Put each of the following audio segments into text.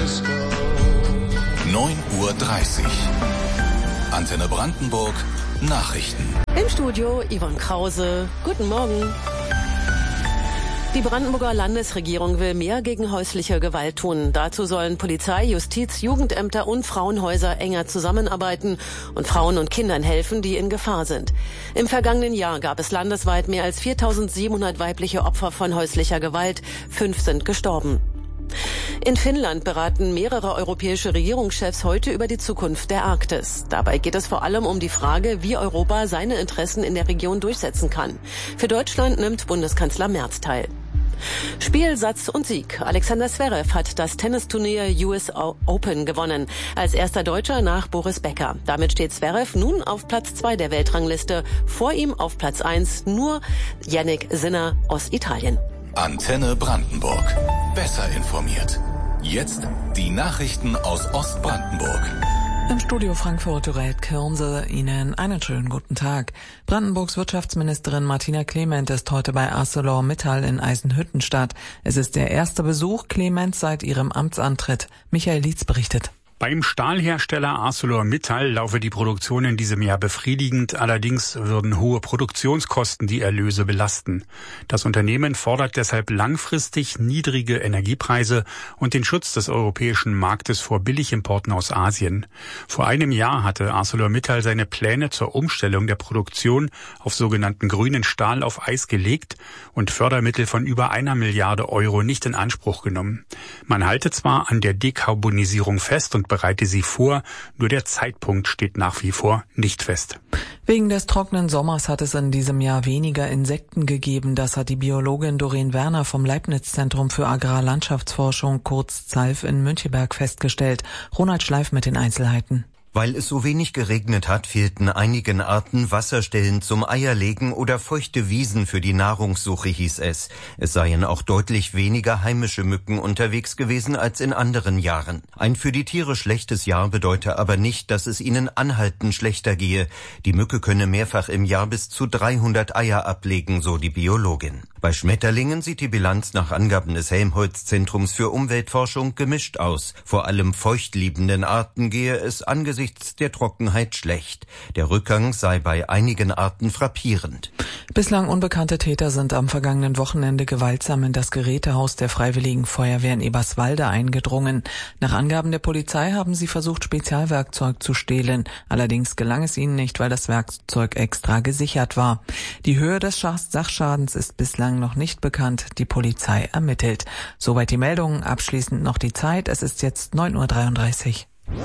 9:30 Uhr. Antenne Brandenburg, Nachrichten. Im Studio Yvonne Krause. Guten Morgen. Die Brandenburger Landesregierung will mehr gegen häusliche Gewalt tun. Dazu sollen Polizei, Justiz, Jugendämter und Frauenhäuser enger zusammenarbeiten und Frauen und Kindern helfen, die in Gefahr sind. Im vergangenen Jahr gab es landesweit mehr als 4.700 weibliche Opfer von häuslicher Gewalt. 5 sind gestorben. In Finnland beraten mehrere europäische Regierungschefs heute über die Zukunft der Arktis. Dabei geht es vor allem um die Frage, wie Europa seine Interessen in der Region durchsetzen kann. Für Deutschland nimmt Bundeskanzler Merz teil. Spiel, Satz und Sieg. Alexander Zverev hat das Tennisturnier US Open gewonnen. Als erster Deutscher nach Boris Becker. Damit steht Zverev nun auf Platz 2 der Weltrangliste. Vor ihm auf Platz 1 nur Jannik Sinner aus Italien. Antenne Brandenburg. Besser informiert. Jetzt die Nachrichten aus Ostbrandenburg. Im Studio Frankfurt Dorette Kirnse, Ihnen einen schönen guten Tag. Brandenburgs Wirtschaftsministerin Martina Clement ist heute bei ArcelorMittal in Eisenhüttenstadt. Es ist der erste Besuch Clements seit ihrem Amtsantritt. Michael Lietz berichtet. Beim Stahlhersteller ArcelorMittal laufe die Produktion in diesem Jahr befriedigend, allerdings würden hohe Produktionskosten die Erlöse belasten. Das Unternehmen fordert deshalb langfristig niedrige Energiepreise und den Schutz des europäischen Marktes vor Billigimporten aus Asien. Vor einem Jahr hatte ArcelorMittal seine Pläne zur Umstellung der Produktion auf sogenannten grünen Stahl auf Eis gelegt und Fördermittel von über 1 Milliarde Euro nicht in Anspruch genommen. Man halte zwar an der Dekarbonisierung fest und bereite sie vor, nur der Zeitpunkt steht nach wie vor nicht fest. Wegen des trockenen Sommers hat es in diesem Jahr weniger Insekten gegeben. Das hat die Biologin Doreen Werner vom Leibniz-Zentrum für Agrarlandschaftsforschung, kurz ZALF, in Müncheberg festgestellt. Ronald Schleif mit den Einzelheiten. Weil es so wenig geregnet hat, fehlten einigen Arten Wasserstellen zum Eierlegen oder feuchte Wiesen für die Nahrungssuche, hieß es. Es seien auch deutlich weniger heimische Mücken unterwegs gewesen als in anderen Jahren. Ein für die Tiere schlechtes Jahr bedeute aber nicht, dass es ihnen anhaltend schlechter gehe. Die Mücke könne mehrfach im Jahr bis zu 300 Eier ablegen, so die Biologin. Bei Schmetterlingen sieht die Bilanz nach Angaben des Helmholtz-Zentrums für Umweltforschung gemischt aus. Vor allem feuchtliebenden Arten gehe es angesichts der Trockenheit schlecht. Der Rückgang sei bei einigen Arten frappierend. Bislang unbekannte Täter sind am vergangenen Wochenende gewaltsam in das Gerätehaus der Freiwilligen Feuerwehr in Eberswalde eingedrungen. Nach Angaben der Polizei haben sie versucht, Spezialwerkzeug zu stehlen. Allerdings gelang es ihnen nicht, weil das Werkzeug extra gesichert war. Die Höhe des Sachschadens ist bislang noch nicht bekannt. Die Polizei ermittelt. Soweit die Meldungen. Abschließend noch die Zeit. Es ist jetzt 9:33 Uhr.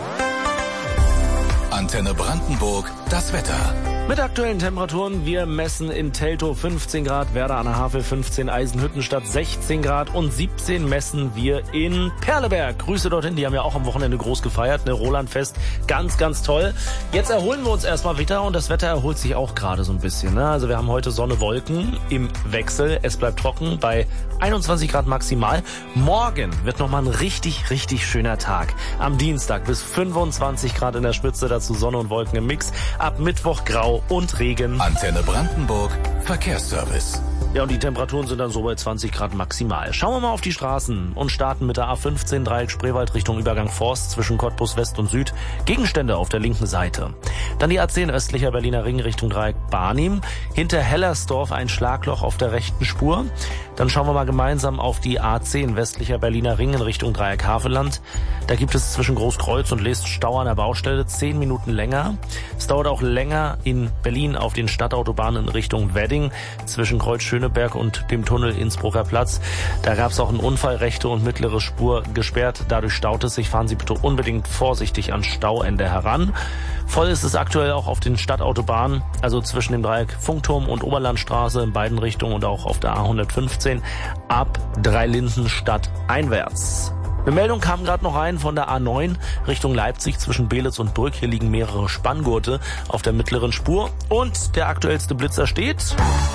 Antenne Brandenburg, das Wetter. Mit aktuellen Temperaturen, wir messen in Teltow 15 Grad, Werder an der Havel 15, Eisenhüttenstadt 16 Grad und 17 messen wir in Perleberg. Grüße dorthin, die haben ja auch am Wochenende groß gefeiert, ne, Rolandfest, ganz, ganz toll. Jetzt erholen wir uns erstmal wieder und das Wetter erholt sich auch gerade so ein bisschen. Ne? Also wir haben heute Sonne, Wolken im Wechsel, es bleibt trocken bei 21 Grad maximal. Morgen wird nochmal ein richtig, richtig schöner Tag. Am Dienstag bis 25 Grad in der Spitze, dazu Sonne und Wolken im Mix. Ab Mittwoch grau und Regen. Antenne Brandenburg, Verkehrsservice. Ja, und die Temperaturen sind dann so bei 20 Grad maximal. Schauen wir mal auf die Straßen und starten mit der A15 Dreieck Spreewald Richtung Übergang Forst zwischen Cottbus West und Süd. Gegenstände auf der linken Seite. Dann die A10 östlicher Berliner Ring Richtung Dreieck Barnim. Hinter Hellersdorf ein Schlagloch auf der rechten Spur. Dann schauen wir mal gemeinsam auf die A10 westlicher Berliner Ring in Richtung Dreieck Havelland. Da gibt es zwischen Großkreuz und List Stau an der Baustelle, 10 Minuten länger. Es dauert auch länger in Berlin auf den Stadtautobahnen in Richtung Wedding zwischen Kreuz Schöneberg und dem Tunnel Innsbrucker Platz. Da gab es auch einen Unfall, rechte und mittlere Spur gesperrt. Dadurch staut es sich. Fahren Sie bitte unbedingt vorsichtig an Stauende heran. Voll ist es aktuell auch auf den Stadtautobahnen, also zwischen dem Dreieck Funkturm und Oberlandstraße in beiden Richtungen und auch auf der A115 ab Dreilindenstadt einwärts. Eine Meldung kam gerade noch rein von der A9 Richtung Leipzig zwischen Belitz und Brück. Hier liegen mehrere Spanngurte auf der mittleren Spur. Und der aktuellste Blitzer steht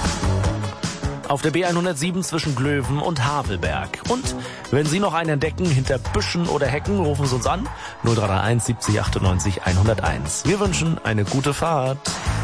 auf der B107 zwischen Glöwen und Havelberg. Und wenn Sie noch einen entdecken hinter Büschen oder Hecken, rufen Sie uns an 0331 70 98 101. Wir wünschen eine gute Fahrt.